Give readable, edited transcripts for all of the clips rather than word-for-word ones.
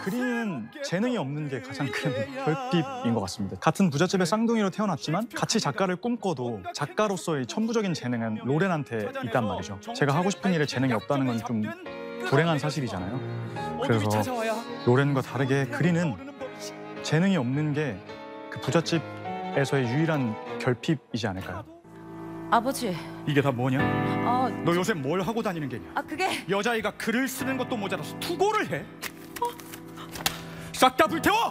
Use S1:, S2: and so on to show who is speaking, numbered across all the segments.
S1: 그리는 재능이 없는 게 가장 큰 결핍인 것 같습니다. 같은 부잣집의 쌍둥이로 태어났지만 같이 작가를 꿈꿔도 작가로서의 천부적인 재능은 로렌한테 있단 말이죠. 제가 하고 싶은 일에 재능이 없다는 건 좀 불행한 사실이잖아요. 그래서 로렌과 다르게 그리는 재능이 없는 게 그 부잣집에서의 유일한 결핍이지 않을까요?
S2: 아버지.
S1: 이게 다 뭐냐? 너 요새 뭘 하고 다니는 게냐?
S2: 그게
S1: 여자아이가 글을 쓰는 것도 모자라서 투고를 해? 싹 다 불태워!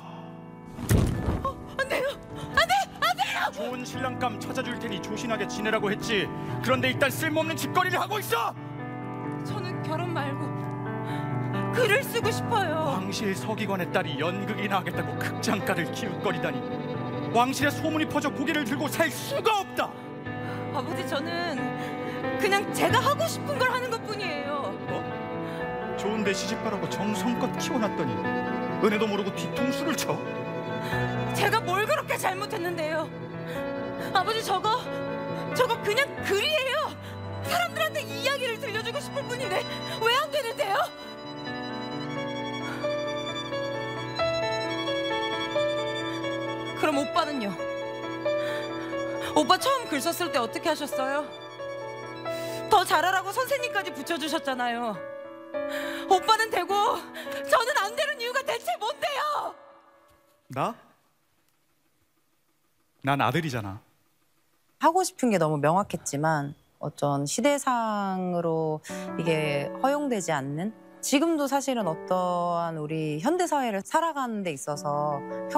S2: 안 돼요! 안 돼요!
S1: 좋은 신랑감 찾아줄 테니 조신하게 지내라고 했지. 그런데 일단 쓸모없는 짓거리를 하고 있어!
S2: 저는 결혼 말고 글을 쓰고 싶어요.
S1: 왕실 서기관의 딸이 연극이나 하겠다고 극장가를 기웃거리다니. 왕실에 소문이 퍼져 고개를 들고 살 수가 없다!
S2: 아버지, 저는 그냥 제가 하고 싶은 걸 하는 것뿐이에요.
S1: 좋은데 시집가라고 정성껏 키워놨더니 은혜도 모르고 뒤통수를 쳐?
S2: 제가 뭘 그렇게 잘못했는데요? 아버지, 저거 그냥 글이에요. 사람들한테 이야기를 들려주고 싶을 뿐인데 왜 안 되는데요? 그럼 오빠는요? 오빠 처음 글 썼을 때 어떻게 하셨어요? 더 잘하라고 선생님까지 붙여주셨잖아요. 오빠는 되고 저는 안 되는 이유가 대체 뭔데요?
S1: 나? 난 아들이잖아.
S3: 하고 싶은 게 너무 명확했지만 어떤 시대상으로 이게 허용되지 않는, 지금도 사실은 어떠한 우리 현대 사회를 살아가는 데 있어서